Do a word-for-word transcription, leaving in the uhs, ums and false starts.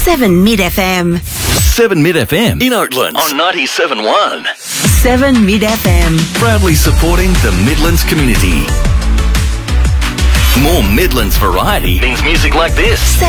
seven Mid F M. seven Mid F M in Oakland on ninety-seven point one. seven Mid F M. Proudly supporting the Midlands community. More Midlands variety means music like this.